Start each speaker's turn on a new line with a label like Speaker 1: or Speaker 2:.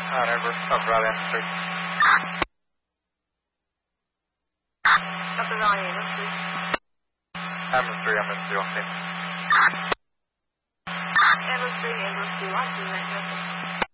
Speaker 1: Over. Over Raleigh M3.
Speaker 2: Copy Raleigh M3.
Speaker 1: M3, I'm in 3 on